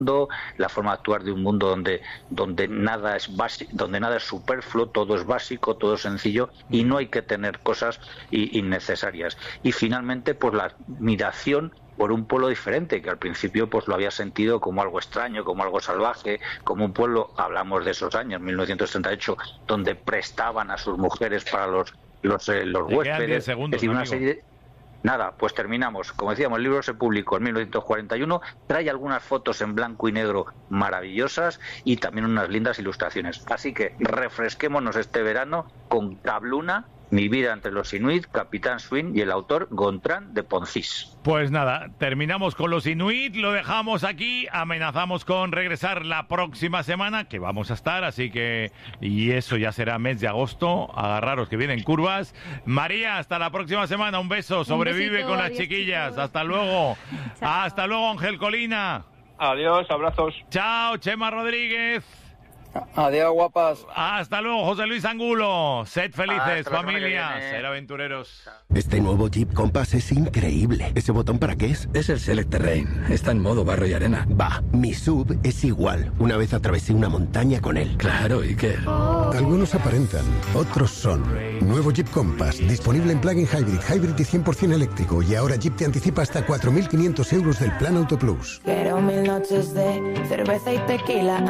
la forma de actuar de un mundo donde nada es donde nada es superfluo, todo es básico, todo es sencillo y no hay que tener cosas innecesarias. Y finalmente, pues la admiración por un pueblo diferente, que al principio pues lo había sentido como algo extraño, como algo salvaje, como un pueblo, hablamos de esos años, 1938, donde prestaban a sus mujeres para los huéspedes, segundos, es decir, una serie de... Nada, pues terminamos. Como decíamos, el libro se publicó en 1941, trae algunas fotos en blanco y negro maravillosas y también unas lindas ilustraciones. Así que refresquémonos este verano con Cabluna, Mi vida entre los Inuit, Capitán Swing y el autor Gontran de Poncís. Pues nada, terminamos con los Inuit, lo dejamos aquí, amenazamos con regresar la próxima semana, que vamos a estar, así que, y eso ya será mes de agosto, agarraros que vienen curvas. María, hasta la próxima semana, un beso, sobrevive besito, con las adiós, chiquillas, chicos. hasta luego. Chao. Hasta luego, Ángel Colina. Adiós, abrazos. Chao, Chema Rodríguez. Adiós, guapas. Hasta luego, José Luis Angulo. Sed felices, Hasta la semana que familia. viene. Ser aventureros. Este nuevo Jeep Compass es increíble. ¿Ese botón para qué es? Es el Select Terrain. Está en modo barro y arena. Va, mi SUV es igual. Una vez atravesé una montaña con él. Claro, ¿y qué? Algunos aparentan, otros son. Nuevo Jeep Compass, disponible en plug-in hybrid y 100% eléctrico. Y ahora Jeep te anticipa hasta 4.500 euros del Plan Auto Plus. Quiero 1000 noches de cerveza y tequila.